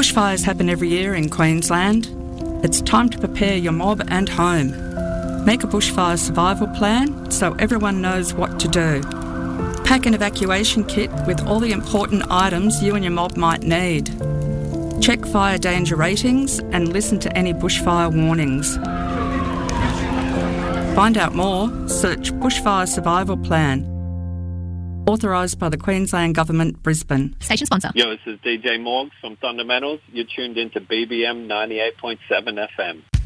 Bushfires happen every year in Queensland. It's time to prepare your mob and home. Make a bushfire survival plan so everyone knows what to do. Pack an evacuation kit with all the important items you and your mob might need. Check fire danger ratings and listen to any bushfire warnings. Find out more, search Bushfire Survival Plan. Authorised by the Queensland Government, Brisbane. Station sponsor. Yo, this is DJ Morgs from Thundamentals. You're tuned into BBM 98.7 FM.